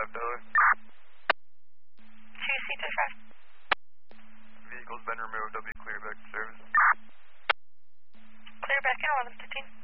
North Dillard. 2C35. Vehicle's been removed. I'll be clear back to service. Clear back in 1115.